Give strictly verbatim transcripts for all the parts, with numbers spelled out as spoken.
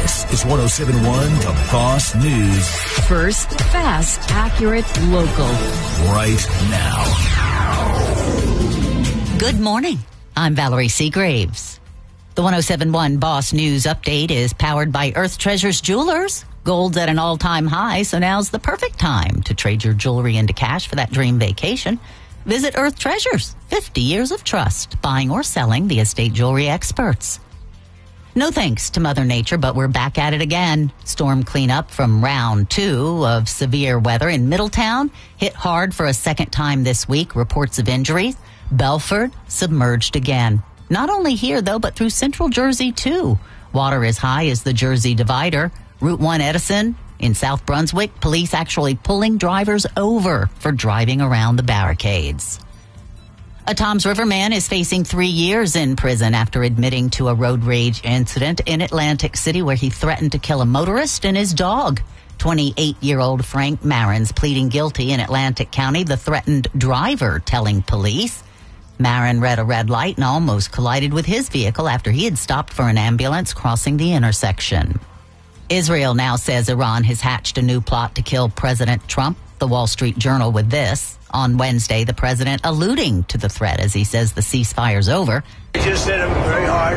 This is one oh seven point one The Boss News. First, fast, accurate, local. Right now. Good morning. I'm Valerie Seagraves. The one oh seven point one Boss News update is powered by Earth Treasures Jewelers. Gold's at an all-time high, so now's the perfect time to trade your jewelry into cash for that dream vacation. Visit Earth Treasures, fifty years of trust, buying or selling the estate jewelry experts. No thanks to Mother Nature, but we're back at it again. Storm cleanup from round two of severe weather in Middletown hit hard for a second time this week. Reports of injuries. Belford submerged again. Not only here, though, but through central Jersey, too. Water as high as the Jersey Divider. Route one Edison in South Brunswick, police actually pulling drivers over for driving around the barricades. A Toms River man is facing three years in prison after admitting to a road rage incident in Atlantic City where he threatened to kill a motorist and his dog. twenty-eight-year-old Frank Marin's pleading guilty in Atlantic County, the threatened driver telling police. Marin read a red light and almost collided with his vehicle after he had stopped for an ambulance crossing the intersection. Israel now says Iran has hatched a new plot to kill President Trump. The Wall Street Journal with this. On Wednesday, the president alluding to the threat as he says the ceasefire's over. I just hit him very hard,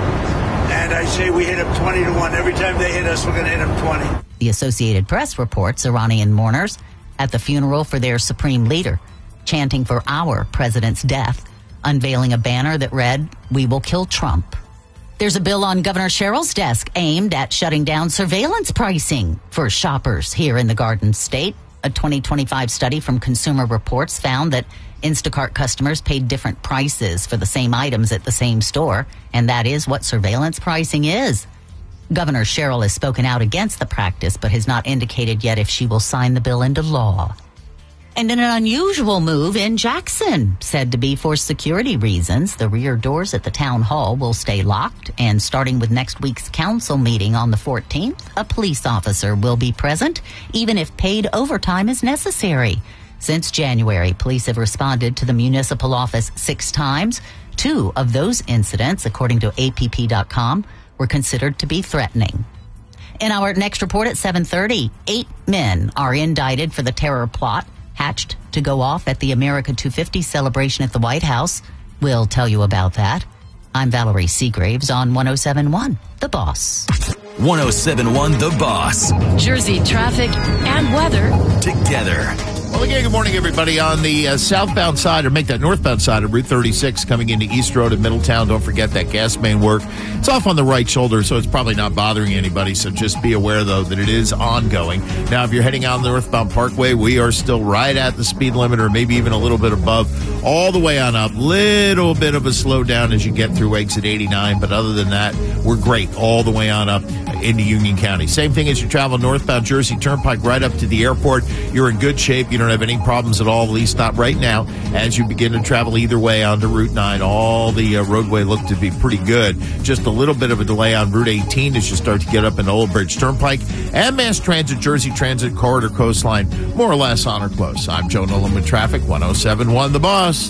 and I say we hit him twenty to one. Every time they hit us, we're going to hit them twenty. The Associated Press reports Iranian mourners at the funeral for their supreme leader, chanting for our president's death, unveiling a banner that read, "We will kill Trump." There's a bill on Governor Sherrill's desk aimed at shutting down surveillance pricing for shoppers here in the Garden State. A twenty twenty-five study from Consumer Reports found that Instacart customers paid different prices for the same items at the same store, and that is what surveillance pricing is. Governor Sherrill has spoken out against the practice, but has not indicated yet if she will sign the bill into law. And in an unusual move in Jackson, said to be for security reasons, the rear doors at the town hall will stay locked, and starting with next week's council meeting on the fourteenth, a police officer will be present, even if paid overtime is necessary. Since January, police have responded to the municipal office six times. Two of those incidents, according to A P P dot com, were considered to be threatening. In our next report at seven thirty, eight men are indicted for the terror plot hatched to go off at the America two fifty celebration at the White House. We'll tell you about that. I'm Valerie Seagraves on one oh seven point one The Boss. one oh seven point one The Boss. Jersey traffic and weather Together. Well, again, good morning, everybody. On the uh, southbound side, or make that northbound side of Route thirty-six coming into East Road in Middletown, don't forget that gas main work. It's off on the right shoulder, so it's probably not bothering anybody, so just be aware, though, that it is ongoing. Now, if you're heading out the northbound Parkway, we are still right at the speed limit, or maybe even a little bit above, all the way on up. Little bit of a slowdown as you get through exit eighty-nine, but other than that, we're great all the way on up into Union County. Same thing as you travel northbound Jersey Turnpike right up to the airport. You're in good shape. You don't have any problems at all, at least not right now. As you begin to travel either way onto Route nine, all the uh, roadway looked to be pretty good. Just a little bit of a delay on Route eighteen as you start to get up into Old Bridge Turnpike. And Mass Transit, Jersey Transit Corridor Coastline, more or less on or close. I'm Joe Nolan with Traffic, one oh seven point one The Boss.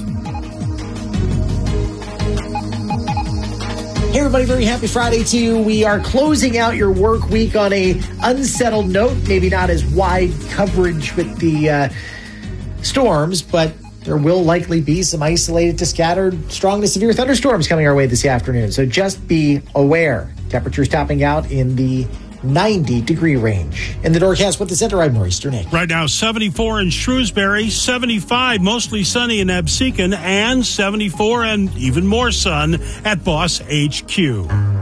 Hey everybody, very happy Friday to you. We are closing out your work week on a unsettled note, maybe not as wide coverage with the uh, storms, but there will likely be some isolated to scattered strong to severe thunderstorms coming our way this afternoon. So just be aware. Temperatures topping out in the ninety degree range. In the Doorcast with the Center, I'm Maurice Sternick. Right now, seventy-four in Shrewsbury, seventy-five mostly sunny in Absecon, and seventy-four and even more sun at Boss H Q.